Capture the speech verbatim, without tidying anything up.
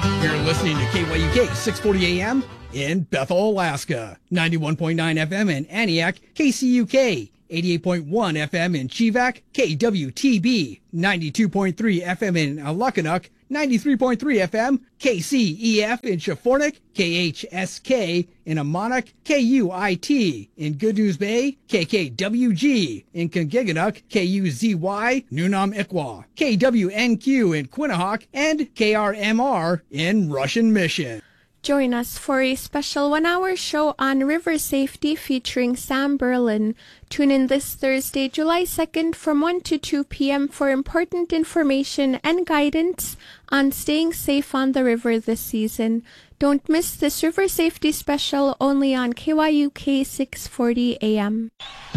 You're listening to K Y U K six forty A M in Bethel, Alaska, ninety-one point nine F M in Aniak, K C U K, eighty-eight point one F M in Chivak, K W T B, ninety-two point three F M in Alakanuk, ninety-three point three F M, K C E F in Chafornik, K H S K in Amonuk, K U I T in Good News Bay, K K W G in Kingiganuk, K U Z Y, Nunam Ikwa, K W N Q in Quinnahock, and K R M R in Russian Mission. Join us for a special one-hour show on river safety featuring Sam Berlin. Tune in this Thursday, July second from one to two p.m. for important information and guidance on staying safe on the river this season. Don't miss this river safety special only on K Y U K six forty A M.